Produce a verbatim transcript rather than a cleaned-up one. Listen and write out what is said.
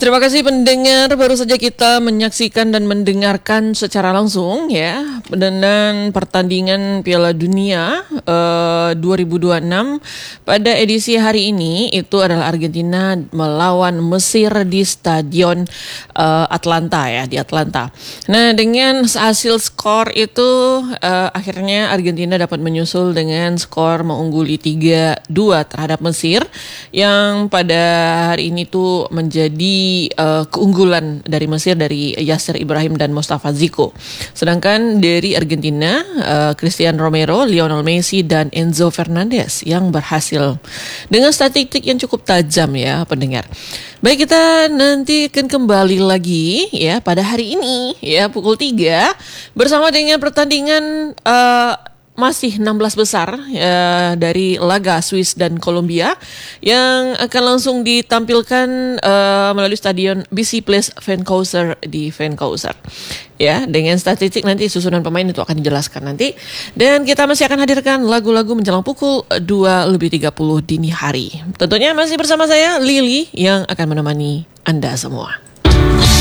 Terima kasih pendengar, baru saja kita menyaksikan dan mendengarkan secara langsung ya dan pertandingan Piala Dunia uh, dua ribu dua puluh enam pada edisi hari ini. Itu adalah Argentina melawan Mesir di Stadion uh, Atlanta ya, di Atlanta. Nah, dengan hasil skor itu uh, akhirnya Argentina dapat menyusul dengan skor mengungguli tiga dua terhadap Mesir yang pada hari ini tuh menjadi Uh, keunggulan dari Mesir dari Yasser Ibrahim dan Mustafa Ziko. Sedangkan dari Argentina, uh, Cristiano Romero, Lionel Messi dan Enzo Fernandez yang berhasil dengan statistik yang cukup tajam ya pendengar. Baik, kita nanti akan kembali lagi ya pada hari ini ya pukul tiga bersama dengan pertandingan uh, masih enam belas besar uh, dari laga Swiss dan Kolombia yang akan langsung ditampilkan uh, melalui stadion B C Place Vancouver di Vancouver. Ya, dengan statistik nanti susunan pemain itu akan dijelaskan nanti. Dan kita masih akan hadirkan lagu-lagu menjelang pukul dua lebih tiga puluh dini hari. Tentunya masih bersama saya Lily yang akan menemani Anda semua.